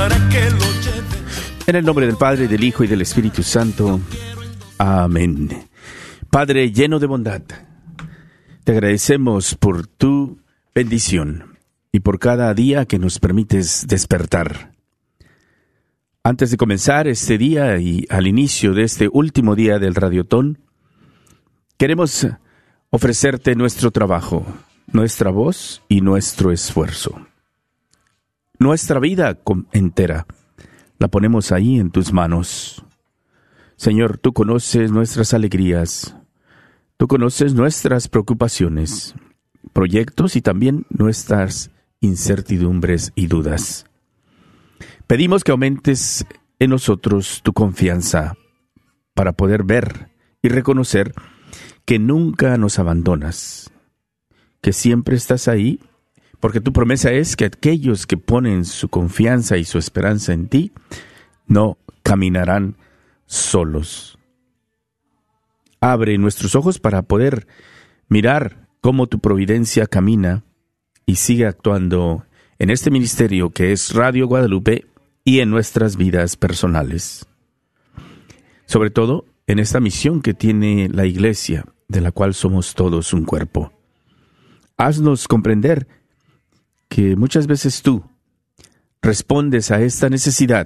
En el nombre del Padre, del Hijo y del Espíritu Santo. Amén. Padre lleno de bondad, te agradecemos por tu bendición y por cada día que nos permites despertar. Antes de comenzar este día y al inicio de este último día del Radiotón, queremos ofrecerte nuestro trabajo, nuestra voz y nuestro esfuerzo. Nuestra vida entera la ponemos ahí en tus manos. Señor, tú conoces nuestras alegrías, tú conoces nuestras preocupaciones, proyectos y también nuestras incertidumbres y dudas. Pedimos que aumentes en nosotros tu confianza para poder ver y reconocer que nunca nos abandonas, que siempre estás ahí, porque tu promesa es que aquellos que ponen su confianza y su esperanza en ti no caminarán solos. Abre nuestros ojos para poder mirar cómo tu providencia camina y sigue actuando en este ministerio que es Radio Guadalupe y en nuestras vidas personales. Sobre todo en esta misión que tiene la Iglesia, de la cual somos todos un cuerpo. Haznos comprender que muchas veces tú respondes a esta necesidad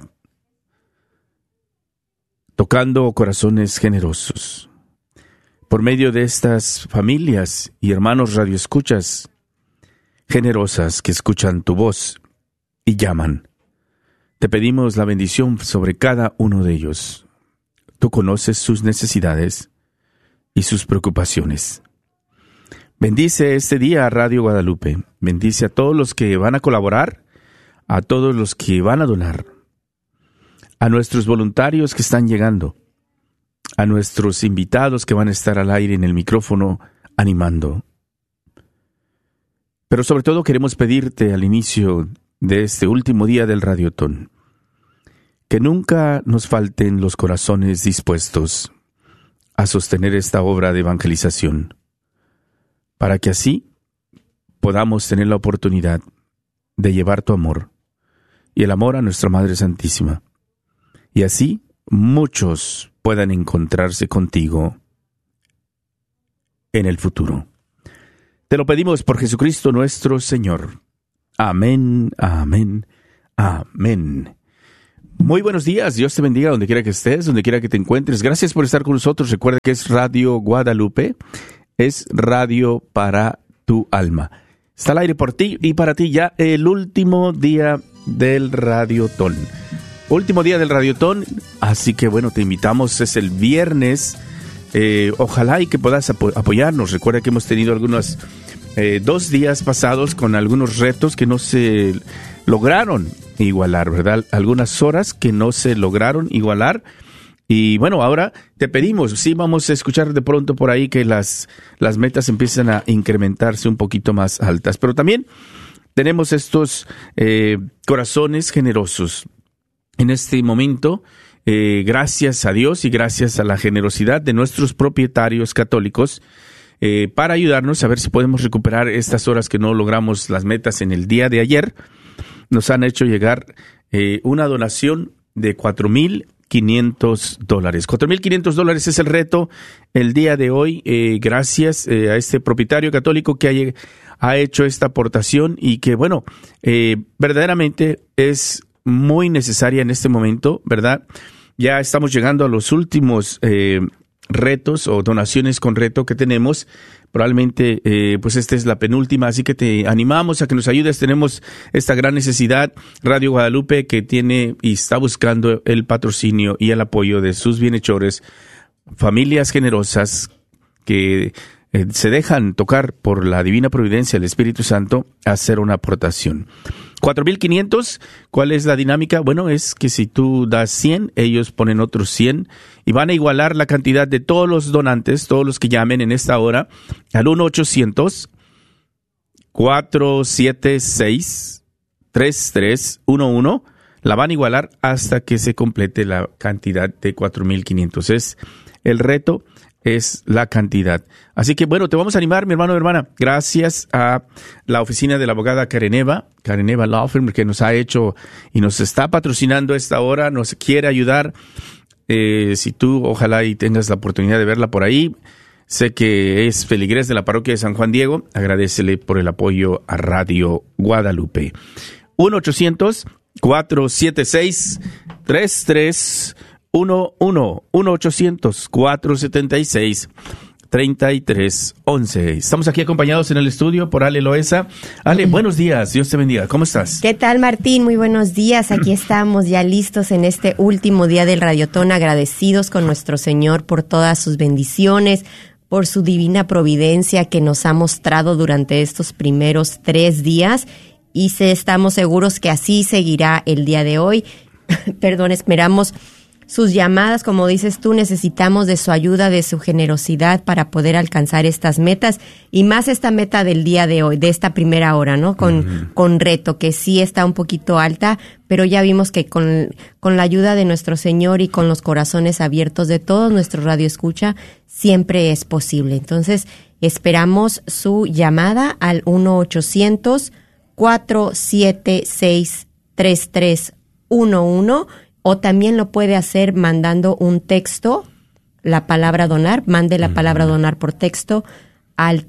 tocando corazones generosos. Por medio de estas familias y hermanos radioescuchas generosas que escuchan tu voz y llaman, te pedimos la bendición sobre cada uno de ellos. Tú conoces sus necesidades y sus preocupaciones. Bendice este día a Radio Guadalupe. Bendice a todos los que van a colaborar, a todos los que van a donar, a nuestros voluntarios que están llegando, a nuestros invitados que van a estar al aire en el micrófono animando. Pero sobre todo queremos pedirte al inicio de este último día del Radiotón, que nunca nos falten los corazones dispuestos a sostener esta obra de evangelización, para que así podamos tener la oportunidad de llevar tu amor y el amor a nuestra Madre Santísima. Y así muchos puedan encontrarse contigo en el futuro. Te lo pedimos por Jesucristo nuestro Señor. Amén, amén, amén. Muy buenos días, Dios te bendiga donde quiera que estés, donde quiera que te encuentres. Gracias por estar con nosotros. Recuerda que es Radio Guadalupe. Es radio para tu alma. Está al aire por ti y para ti ya el último día del Radiotón. Último día del Radiotón, así que bueno, te invitamos, es el viernes. Ojalá y que puedas apoyarnos. Recuerda que hemos tenido algunos 2 días pasados con algunos retos que no se lograron igualar, ¿verdad? Algunas horas que no se lograron igualar. Y bueno, ahora te pedimos, sí vamos a escuchar de pronto por ahí que las metas empiezan a incrementarse un poquito más altas. Pero también tenemos estos corazones generosos. En este momento, gracias a Dios y gracias a la generosidad de nuestros propietarios católicos, para ayudarnos a ver si podemos recuperar estas horas que no logramos las metas en el día de ayer, nos han hecho llegar una donación de $4,500. $4,500 es el reto el día de hoy, gracias a este propietario católico que ha hecho esta aportación y que, bueno, verdaderamente es muy necesaria en este momento, ¿verdad? Ya estamos llegando a los últimos retos o donaciones con reto que tenemos. Probablemente, pues esta es la penúltima, así que te animamos a que nos ayudes. Tenemos esta gran necesidad. Radio Guadalupe que tiene y está buscando el patrocinio y el apoyo de sus bienhechores, familias generosas que se dejan tocar por la divina providencia del Espíritu Santo a hacer una aportación. 4,500, ¿cuál es la dinámica? Bueno, es que si tú das 100, ellos ponen otros 100 y van a igualar la cantidad de todos los donantes, todos los que llamen en esta hora al 1-800-476-3311. La van a igualar hasta que se complete la cantidad de 4,500. Es el reto. es la cantidad. Así que, bueno, te vamos a animar, mi hermano o hermana. Gracias a la oficina de la abogada Kareneva Law Firm, que nos ha hecho y nos está patrocinando esta hora, nos quiere ayudar. Si tú, ojalá y tengas la oportunidad de verla por ahí. Sé que es feligrés de la parroquia de San Juan Diego. Agradécele por el apoyo a Radio Guadalupe. 1-800-476-3311. 1-800-476-3311. Estamos aquí acompañados en el estudio por Ale Loesa. Ale, buenos días. Dios te bendiga. ¿Cómo estás? ¿Qué tal, Martín? Muy buenos días. Aquí estamos ya listos en este último día del Radiotón, agradecidos con nuestro Señor por todas sus bendiciones, por su divina providencia que nos ha mostrado durante estos primeros 3 días, y estamos seguros que así seguirá el día de hoy. Perdón, esperamos sus llamadas. Como dices tú, necesitamos de su ayuda, de su generosidad para poder alcanzar estas metas, y más esta meta del día de hoy, de esta primera hora, ¿no? Con reto, que sí está un poquito alta, pero ya vimos que con la ayuda de nuestro Señor y con los corazones abiertos de todos nuestros radioescucha, siempre es posible. Entonces, esperamos su llamada al 1-800-476-3311, o también lo puede hacer mandando un texto, la palabra donar. Mande la palabra donar por texto al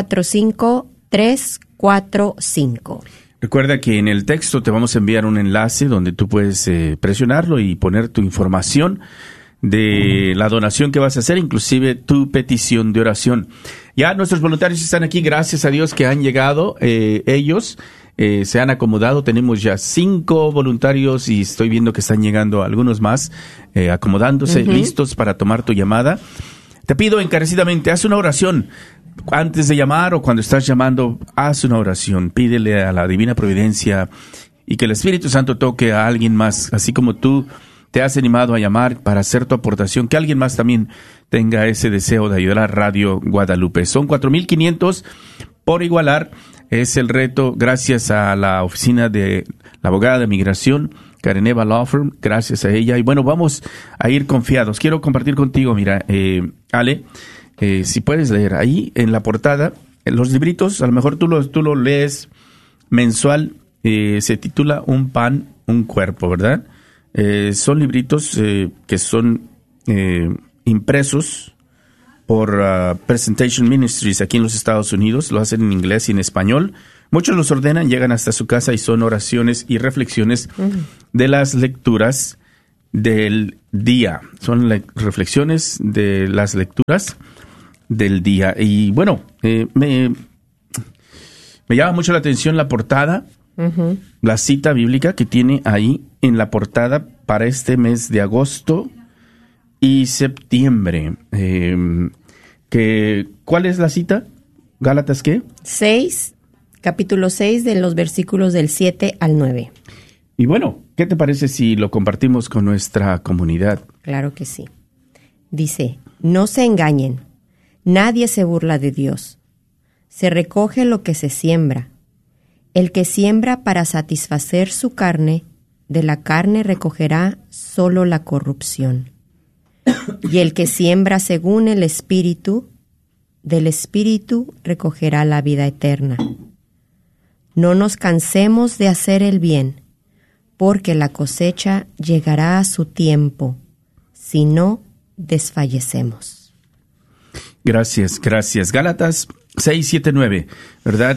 345-345. Recuerda que en el texto te vamos a enviar un enlace donde tú puedes presionarlo y poner tu información de la donación que vas a hacer, inclusive tu petición de oración. Ya nuestros voluntarios están aquí, gracias a Dios que han llegado ellos. Se han acomodado, tenemos ya 5 voluntarios y estoy viendo que están llegando algunos más, acomodándose, listos para tomar tu llamada. Te pido encarecidamente, haz una oración. Antes de llamar o cuando estás llamando, haz una oración. Pídele a la Divina Providencia y que el Espíritu Santo toque a alguien más, así como tú te has animado a llamar para hacer tu aportación, que alguien más también tenga ese deseo de ayudar a Radio Guadalupe. Son 4,500 por igualar. Es el reto, gracias a la oficina de la abogada de migración, Kareneva Law Firm, gracias a ella. Y bueno, vamos a ir confiados. Quiero compartir contigo, mira, Ale, si puedes leer ahí en la portada, en los libritos, a lo mejor tú lo lees mensual, se titula Un pan, un cuerpo, ¿verdad? Son libritos que son impresos por Presentation Ministries aquí en los Estados Unidos. Lo hacen en inglés y en español. Muchos los ordenan, llegan hasta su casa y son oraciones y reflexiones de las lecturas del día. Son reflexiones de las lecturas del día. Y bueno, me llama mucho la atención la portada, la cita bíblica que tiene ahí en la portada para este mes de agosto y septiembre. ¿Cuál es la cita? ¿Gálatas qué? 6, capítulo 6, de los versículos del 7 al 9. Y bueno, ¿qué te parece si lo compartimos con nuestra comunidad? Claro que sí. Dice, no se engañen, nadie se burla de Dios. Se recoge lo que se siembra. El que siembra para satisfacer su carne, de la carne recogerá solo la corrupción. Y el que siembra según el Espíritu, del Espíritu recogerá la vida eterna. No nos cansemos de hacer el bien, porque la cosecha llegará a su tiempo, si no desfallecemos. Gracias. Gálatas 6, 7, 9, ¿verdad?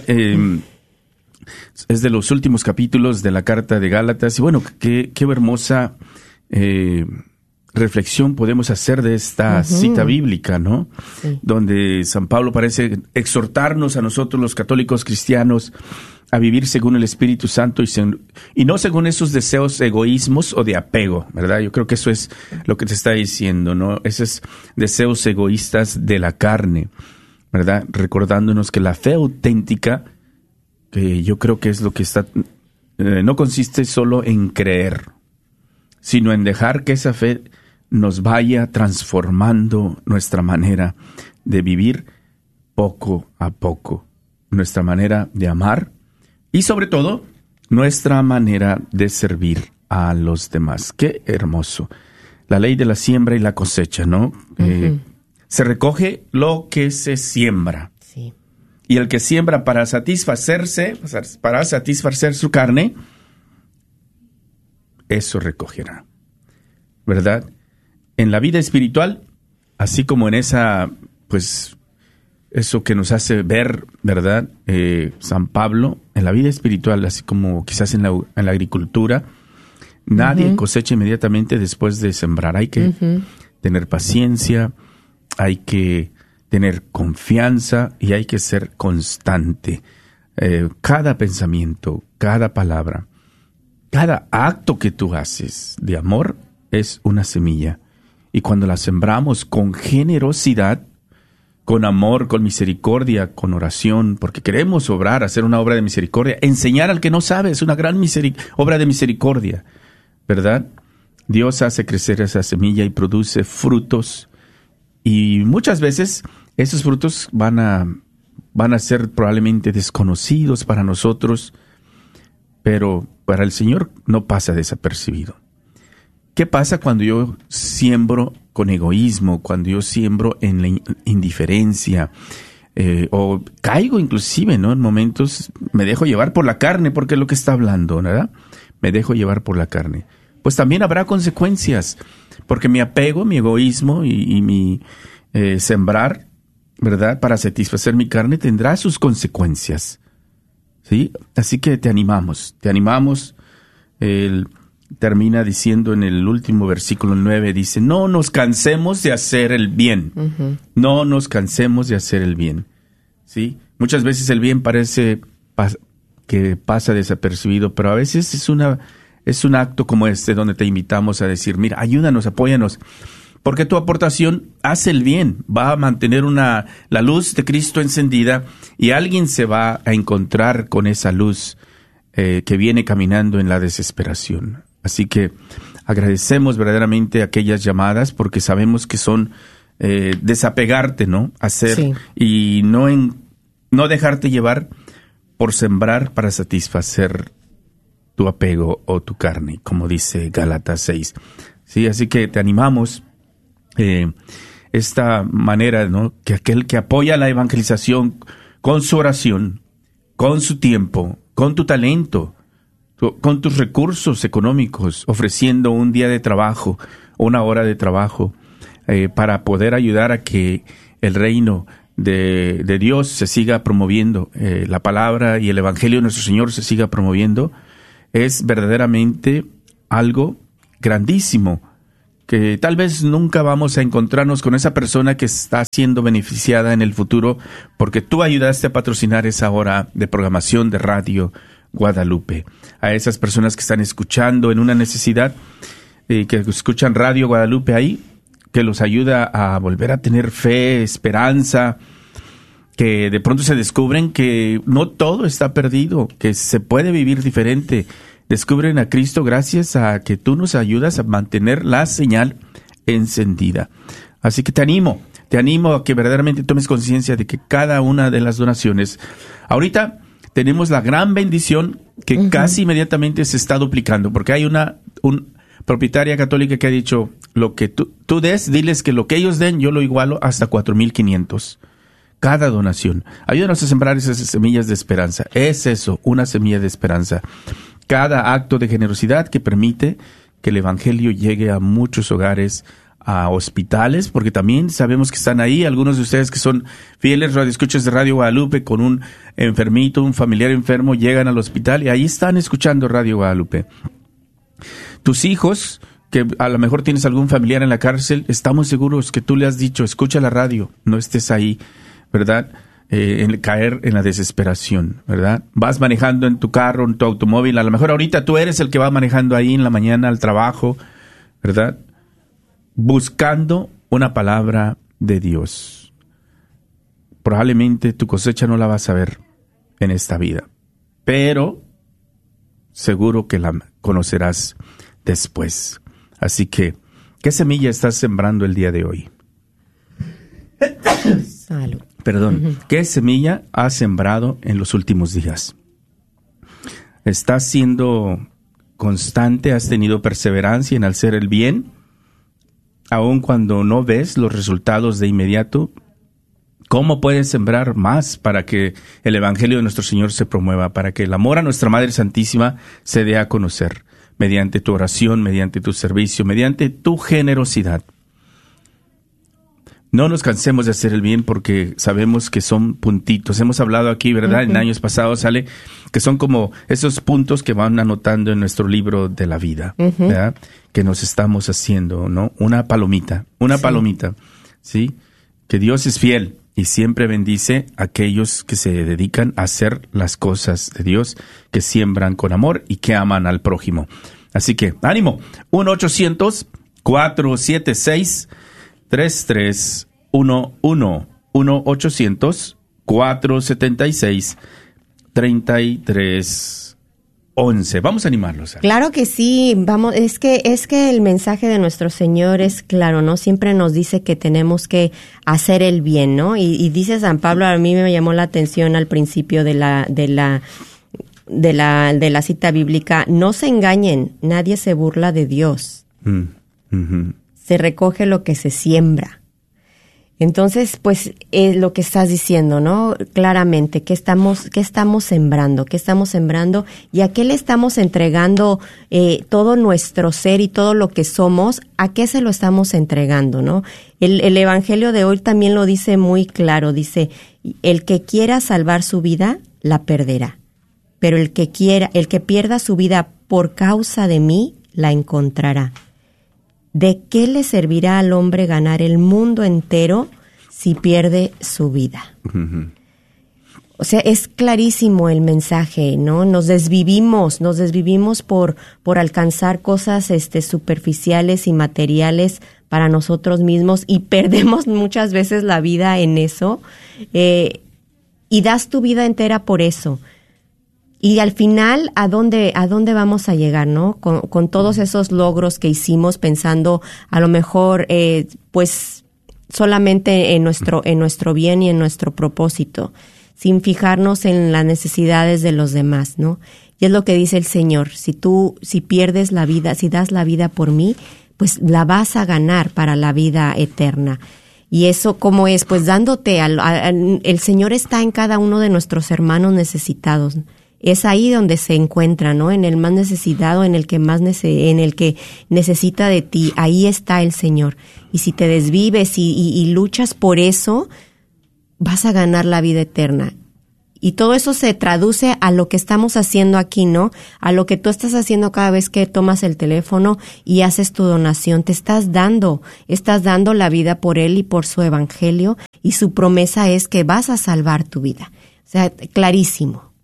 Es de los últimos capítulos de la carta de Gálatas. Y bueno, qué hermosa reflexión podemos hacer de esta cita bíblica, ¿no? Sí. Donde San Pablo parece exhortarnos a nosotros los católicos cristianos a vivir según el Espíritu Santo y no según esos deseos egoísmos o de apego, ¿verdad? Yo creo que eso es lo que te está diciendo, ¿no? Esos deseos egoístas de la carne, ¿verdad? Recordándonos que la fe auténtica, que yo creo que es lo que está, no consiste solo en creer, sino en dejar que esa fe nos vaya transformando nuestra manera de vivir poco a poco, nuestra manera de amar y sobre todo nuestra manera de servir a los demás. Qué hermoso. La ley de la siembra y la cosecha, ¿no? se recoge lo que se siembra. Sí. Y el que siembra para satisfacer su carne, eso recogerá. ¿Verdad? En la vida espiritual, así como en esa, pues, eso que nos hace ver, ¿verdad? San Pablo, en la vida espiritual, así como quizás en la agricultura, nadie cosecha inmediatamente después de sembrar. Hay que tener paciencia, hay que tener confianza y hay que ser constante. Cada pensamiento, cada palabra, cada acto que tú haces de amor es una semilla. Y cuando la sembramos con generosidad, con amor, con misericordia, con oración, porque queremos obrar, hacer una obra de misericordia, enseñar al que no sabe, es una gran obra de misericordia, ¿verdad? Dios hace crecer esa semilla y produce frutos, y muchas veces esos frutos van a ser probablemente desconocidos para nosotros, pero para el Señor no pasa desapercibido. ¿Qué pasa cuando yo siembro con egoísmo, cuando yo siembro en la indiferencia, o caigo inclusive, ¿no? En momentos me dejo llevar por la carne, porque es lo que está hablando, ¿verdad? Me dejo llevar por la carne. Pues también habrá consecuencias, porque mi apego, mi egoísmo y mi sembrar, ¿verdad? Para satisfacer mi carne tendrá sus consecuencias, ¿sí? Así que te animamos. Termina diciendo en el último versículo 9, dice, no nos cansemos de hacer el bien. No nos cansemos de hacer el bien. ¿Sí? Muchas veces el bien parece que pasa desapercibido, pero a veces es un acto como este donde te invitamos a decir, mira, ayúdanos, apóyanos, porque tu aportación hace el bien, va a mantener la luz de Cristo encendida y alguien se va a encontrar con esa luz que viene caminando en la desesperación. Así que agradecemos verdaderamente aquellas llamadas porque sabemos que son desapegarte, ¿no? Hacer sí. Y no dejarte llevar por sembrar para satisfacer tu apego o tu carne, como dice Gálatas 6. Sí, así que te animamos esta manera, ¿no? Que aquel que apoya la evangelización con su oración, con su tiempo, con tu talento, con tus recursos económicos, ofreciendo un día de trabajo, una hora de trabajo, para poder ayudar a que el reino de Dios se siga promoviendo, la palabra y el evangelio de nuestro Señor se siga promoviendo, es verdaderamente algo grandísimo, que tal vez nunca vamos a encontrarnos con esa persona que está siendo beneficiada en el futuro, porque tú ayudaste a patrocinar esa hora de programación de Radio Guadalupe. A esas personas que están escuchando en una necesidad, que escuchan Radio Guadalupe ahí, que los ayuda a volver a tener fe, esperanza, que de pronto se descubren que no todo está perdido, que se puede vivir diferente. Descubren a Cristo gracias a que tú nos ayudas a mantener la señal encendida. Así que te animo a que verdaderamente tomes conciencia de que cada una de las donaciones, ahorita tenemos la gran bendición que casi inmediatamente se está duplicando, porque hay una propietaria católica que ha dicho, lo que tú des, diles que lo que ellos den, yo lo igualo hasta 4,500. Cada donación. Ayúdanos a sembrar esas semillas de esperanza. Es eso, una semilla de esperanza. Cada acto de generosidad que permite que el evangelio llegue a muchos hogares, a hospitales, porque también sabemos que están ahí algunos de ustedes que son fieles radioescuchas de Radio Guadalupe, con un enfermito, un familiar enfermo, llegan al hospital y ahí están escuchando Radio Guadalupe. Tus hijos, que a lo mejor tienes algún familiar en la cárcel, estamos seguros que tú le has dicho, escucha la radio, no estés ahí, ¿verdad? En caer en la desesperación, ¿verdad? Vas manejando en tu carro, en tu automóvil, a lo mejor ahorita tú eres el que va manejando ahí en la mañana al trabajo, ¿verdad? Buscando una palabra de Dios. Probablemente tu cosecha no la vas a ver en esta vida, pero seguro que la conocerás después. Así que, ¿qué semilla estás sembrando el día de hoy? Salud. Perdón, ¿qué semilla has sembrado en los últimos días? ¿Estás siendo constante? ¿Has tenido perseverancia en hacer el bien? aun cuando no ves los resultados de inmediato, ¿cómo puedes sembrar más para que el Evangelio de nuestro Señor se promueva, para que el amor a nuestra Madre Santísima se dé a conocer mediante tu oración, mediante tu servicio, mediante tu generosidad? No nos cansemos de hacer el bien porque sabemos que son puntitos. Hemos hablado aquí, ¿verdad? En años pasados, Ale, que son como esos puntos que van anotando en nuestro libro de la vida, ¿verdad? Que nos estamos haciendo, ¿no? Una palomita, ¿sí? Que Dios es fiel y siempre bendice a aquellos que se dedican a hacer las cosas de Dios, que siembran con amor y que aman al prójimo. Así que, ánimo, 1-800-476-3311, 1-800-476-3311. Vamos a animarlos. Claro que sí, vamos, es que el mensaje de nuestro Señor es claro, ¿no? Siempre nos dice que tenemos que hacer el bien, ¿no? Y dice San Pablo, a mí me llamó la atención al principio de la cita bíblica: no se engañen, nadie se burla de Dios. Se recoge lo que se siembra. Entonces, pues, es lo que estás diciendo, ¿no? Claramente, ¿qué estamos sembrando? ¿Qué estamos sembrando? ¿Y a qué le estamos entregando todo nuestro ser y todo lo que somos? ¿A qué se lo estamos entregando, no? El Evangelio de hoy también lo dice muy claro. Dice, el que quiera salvar su vida, la perderá. Pero el que pierda su vida por causa de mí, la encontrará. ¿De qué le servirá al hombre ganar el mundo entero si pierde su vida? O sea, es clarísimo el mensaje, ¿no? Nos desvivimos por alcanzar cosas superficiales y materiales para nosotros mismos y perdemos muchas veces la vida en eso, y das tu vida entera por eso. Y al final, ¿a dónde vamos a llegar, no? Con todos esos logros que hicimos pensando a lo mejor, pues, solamente en nuestro bien y en nuestro propósito, sin fijarnos en las necesidades de los demás, ¿no? Y es lo que dice el Señor: si pierdes la vida, si das la vida por mí, pues la vas a ganar para la vida eterna. Y eso, ¿cómo es? Pues dándote el Señor está en cada uno de nuestros hermanos necesitados. Es ahí donde se encuentra, ¿no? En el más necesitado, en el que necesita de ti, ahí está el Señor. Y si te desvives y luchas por eso, vas a ganar la vida eterna. Y todo eso se traduce a lo que estamos haciendo aquí, ¿no? A lo que tú estás haciendo cada vez que tomas el teléfono y haces tu donación. Te estás dando la vida por Él y por su Evangelio, y su promesa es que vas a salvar tu vida. O sea, clarísimo.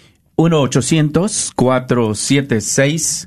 1-800-476-3311.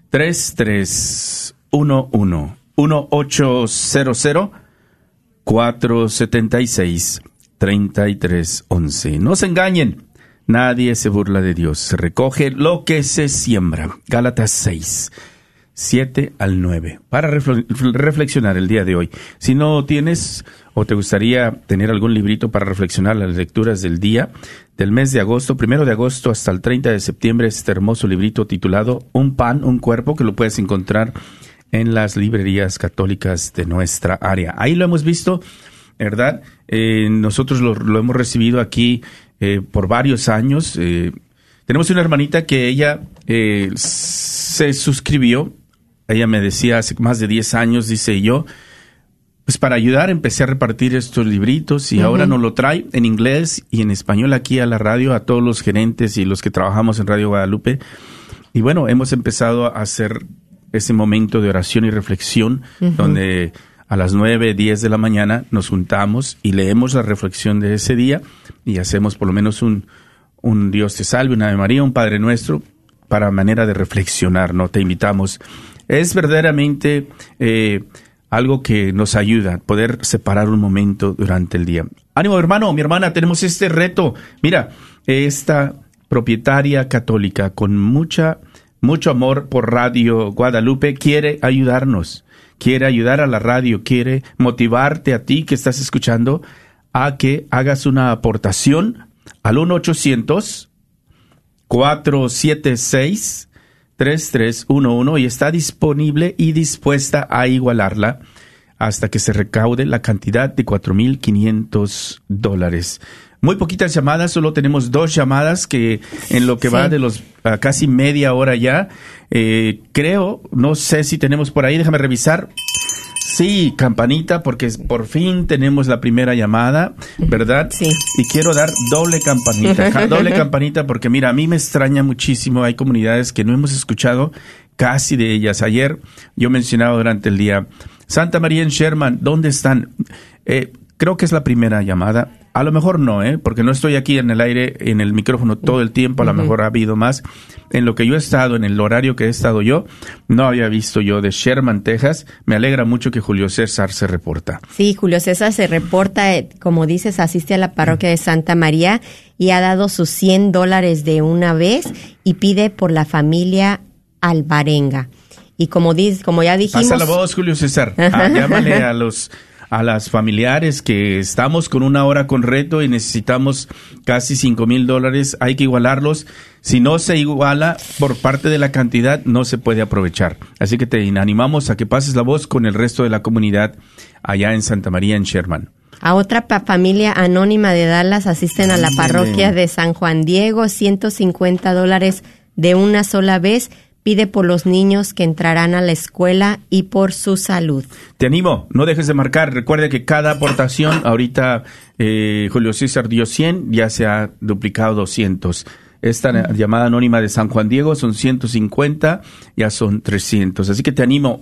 1-800-476-3311. No se engañen, nadie se burla de Dios. Se recoge lo que se siembra. Gálatas 6, 7-9. Para reflexionar el día de hoy. Si no tienes o te gustaría tener algún librito para reflexionar las lecturas del día, del mes de agosto, 1 de agosto hasta el 30 de septiembre, este hermoso librito titulado Un pan, un cuerpo, que lo puedes encontrar en las librerías católicas de nuestra área. Ahí lo hemos visto, ¿verdad? Nosotros lo hemos recibido aquí por varios años. Tenemos una hermanita que ella se suscribió. Ella me decía hace más de 10 años, dice yo, pues para ayudar empecé a repartir estos libritos y ahora nos lo trae en inglés y en español aquí a la radio, a todos los gerentes y los que trabajamos en Radio Guadalupe. Y bueno, hemos empezado a hacer ese momento de oración y reflexión donde a las 9:10 de la mañana nos juntamos y leemos la reflexión de ese día y hacemos por lo menos un Dios te salve, una Ave María, un Padre Nuestro, para manera de reflexionar, ¿no? Te invitamos. Es verdaderamente algo que nos ayuda a poder separar un momento durante el día. Ánimo, hermano, mi hermana, tenemos este reto. Mira, esta propietaria católica con mucho amor por Radio Guadalupe quiere ayudarnos, quiere ayudar a la radio, quiere motivarte a ti que estás escuchando a que hagas una aportación al 1-800-476-3311 y está disponible y dispuesta a igualarla hasta que se recaude la cantidad de $4,500. Muy poquitas llamadas, solo tenemos 2 llamadas que en lo que va de los casi media hora ya. Creo, no sé si tenemos por ahí, déjame revisar. Sí, campanita, porque por fin tenemos la primera llamada, ¿verdad? Sí. Y quiero dar doble campanita, porque mira, a mí me extraña muchísimo, hay comunidades que no hemos escuchado casi de ellas. Ayer yo mencionaba durante el día, Santa María en Sherman, ¿dónde están? Creo que es la primera llamada. A lo mejor no, porque no estoy aquí en el aire, en el micrófono todo el tiempo. A lo mejor ha habido más. En lo que yo he estado, en el horario que he estado yo, no había visto yo de Sherman, Texas. Me alegra mucho que Julio César se reporta. Sí, Julio César se reporta, como dices, asiste a la parroquia de Santa María y ha dado sus $100 de una vez y pide por la familia Alvarenga. Y como ya dijimos... Pasa la voz, Julio César. Llámale a las familiares que estamos con una hora con reto y necesitamos casi $5,000. Hay que igualarlos. Si no se iguala por parte de la cantidad, no se puede aprovechar. Así que te animamos a que pases la voz con el resto de la comunidad allá en Santa María, en Sherman. A otra familia anónima de Dallas asisten a la parroquia de San Juan Diego, $150 de una sola vez. Pide por los niños que entrarán a la escuela y por su salud. Te animo, no dejes de marcar. Recuerda que cada aportación, ahorita Julio César dio 100, ya se ha duplicado 200. Esta llamada anónima de San Juan Diego son 150, ya son 300. Así que te animo,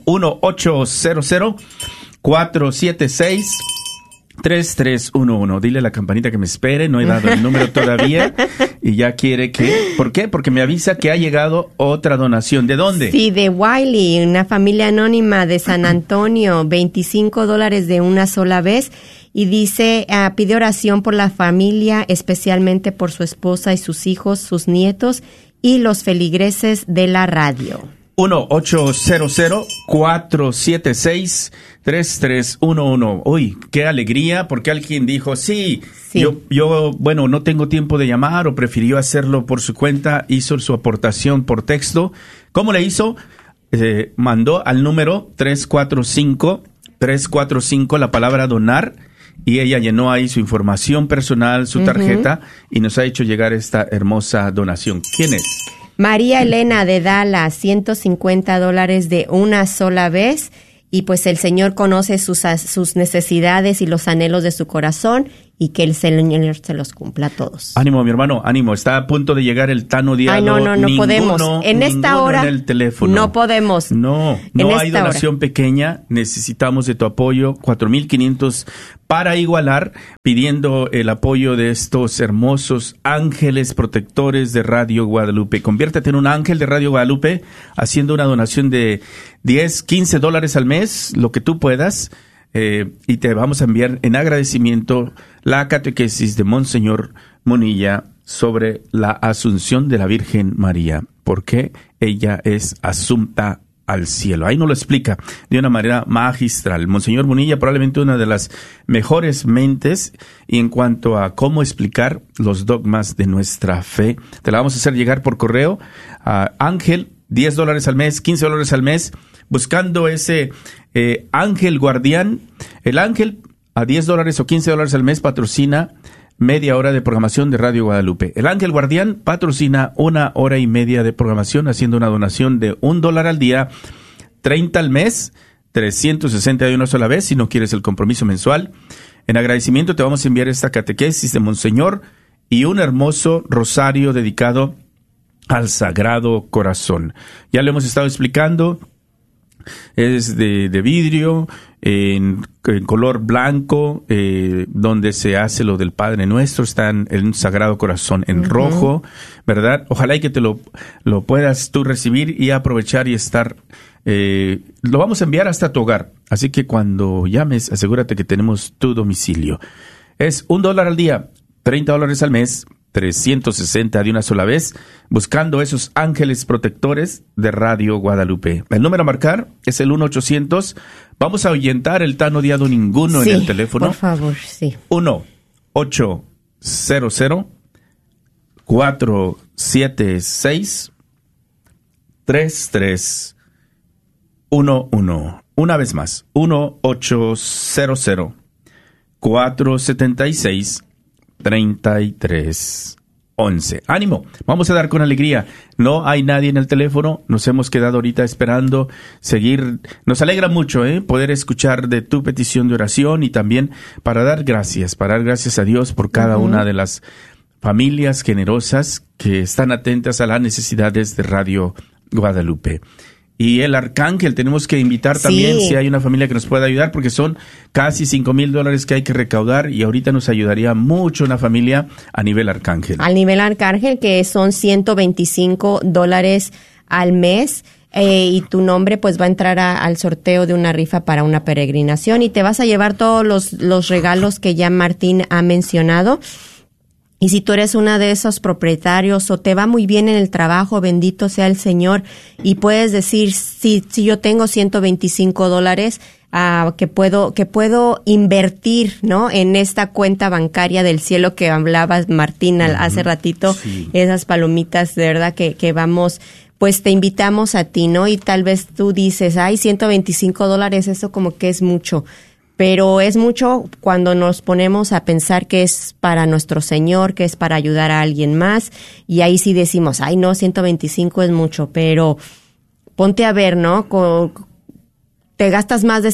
1-800-476-3311. Dile a la campanita que me espere, no he dado el número todavía y ya quiere que... ¿Por qué? Porque me avisa que ha llegado otra donación. ¿De dónde? Sí, de Wiley, una familia anónima de San Antonio, $25 de una sola vez. Y dice, pide oración por la familia, especialmente por su esposa y sus hijos, sus nietos y los feligreses de la radio. 1-800-476-3311. Uy, qué alegría, porque alguien dijo, sí. Yo, bueno, no tengo tiempo de llamar o prefirió hacerlo por su cuenta, hizo su aportación por texto. ¿Cómo le hizo? Mandó al número 345 la palabra donar y ella llenó ahí su información personal, su tarjeta y nos ha hecho llegar esta hermosa donación. ¿Quién es? María Elena de Dallas, $150 de una sola vez. Y pues el Señor conoce sus necesidades y los anhelos de su corazón y que el Señor se los cumpla a todos. Ánimo, mi hermano, ánimo. Está a punto de llegar el Tano Diado. Ay, no podemos. En esta hora en el teléfono. No podemos. No hay donación pequeña. Necesitamos de tu apoyo. 4,500 para igualar, pidiendo el apoyo de estos hermosos ángeles protectores de Radio Guadalupe. Conviértete en un ángel de Radio Guadalupe haciendo una donación de $10, $15 al mes, lo que tú puedas. Y te vamos a enviar en agradecimiento la catequesis de Monseñor Munilla sobre la Asunción de la Virgen María, porque ella es asunta al cielo. Ahí nos lo explica de una manera magistral. Monseñor Munilla, probablemente una de las mejores mentes y en cuanto a cómo explicar los dogmas de nuestra fe. Te la vamos a hacer llegar por correo a Ángel, $10 al mes, $15 al mes, buscando ese ángel guardián. El ángel a $10 o $15 al mes patrocina media hora de programación de Radio Guadalupe. El ángel guardián patrocina 1 hora y media de programación haciendo una donación de $1 al día, 30 al mes, 360 de una sola vez si no quieres el compromiso mensual. En agradecimiento te vamos a enviar esta catequesis de Monseñor y un hermoso rosario dedicado al Sagrado Corazón. Ya lo hemos estado explicando. Es de vidrio, en color blanco, donde se hace lo del Padre Nuestro. Está en un Sagrado Corazón en rojo, ¿verdad? Ojalá y que te lo puedas tú recibir y aprovechar y estar. Lo vamos a enviar hasta tu hogar. Así que cuando llames, asegúrate que tenemos tu domicilio. Es $1 al día, $30 al mes, 360 de una sola vez, buscando esos ángeles protectores de Radio Guadalupe. El número a marcar es el 1-800. Vamos a ahuyentar el Tano Diado ninguno en el teléfono. Por favor, sí. 1-800-476-3311. Una vez más, 1-800-476-3311. ¡Ánimo! Vamos a dar con alegría. No hay nadie en el teléfono. Nos hemos quedado ahorita esperando seguir. Nos alegra mucho poder escuchar de tu petición de oración y también para dar gracias a Dios por cada una de las familias generosas que están atentas a las necesidades de Radio Guadalupe. Y el Arcángel, tenemos que invitar también si hay una familia que nos pueda ayudar, porque son casi $5,000 que hay que recaudar y ahorita nos ayudaría mucho una familia a nivel Arcángel. Al nivel Arcángel, que son $125 al mes. Y tu nombre pues va a entrar al sorteo de una rifa para una peregrinación y te vas a llevar todos los regalos que ya Martín ha mencionado. Y si tú eres una de esos propietarios o te va muy bien en el trabajo, bendito sea el Señor, y puedes decir, si yo tengo $125 que puedo invertir, ¿no? En esta cuenta bancaria del cielo que hablabas, Martín, hace ratito, esas palomitas, de verdad que vamos, pues te invitamos a ti, ¿no? Y tal vez tú dices, ay, $125, eso como que es mucho. Pero es mucho cuando nos ponemos a pensar que es para nuestro Señor, que es para ayudar a alguien más, y ahí sí decimos, ay no, 125 es mucho, pero ponte a ver, ¿no? Te gastas más de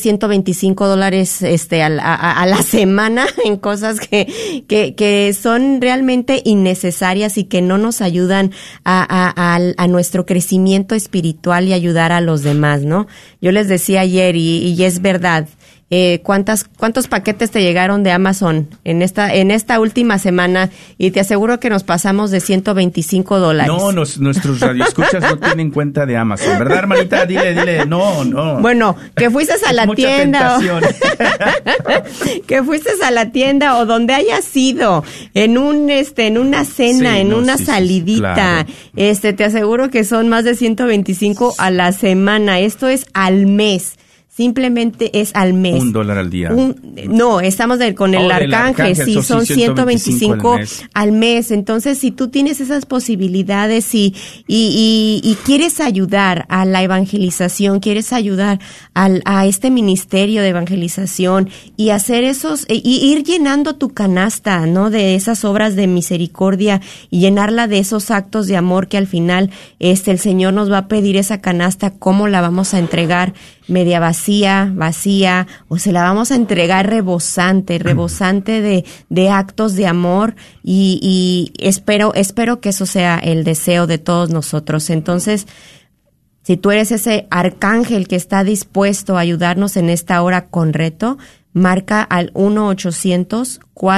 $125 a la semana en cosas que son realmente innecesarias y que no nos ayudan a nuestro crecimiento espiritual y ayudar a los demás, ¿no? Yo les decía ayer y es verdad. ¿Cuántos paquetes te llegaron de Amazon en esta última semana? Y te aseguro que nos pasamos de $125. No, nuestros radioescuchas no tienen cuenta de Amazon, ¿verdad, hermanita? Dile, no. Bueno, que fuiste a la tienda. Que fuiste a la tienda o donde hayas ido, en una cena, una salidita. Claro. Te aseguro que son más de 125 a la semana. Esto es al mes. Simplemente es al mes. $1 al día. No, estamos con el Arcángel, sí, son 125 al mes. Entonces, si tú tienes esas posibilidades y quieres ayudar a la evangelización, quieres ayudar a este ministerio de evangelización y hacer y ir llenando tu canasta, ¿no? De esas obras de misericordia y llenarla de esos actos de amor que al final el Señor nos va a pedir esa canasta, ¿cómo la vamos a entregar? Media vacía, o se la vamos a entregar rebosante de actos de amor y espero que eso sea el deseo de todos nosotros. Entonces, si tú eres ese arcángel que está dispuesto a ayudarnos en esta hora con reto, marca al 1-800-4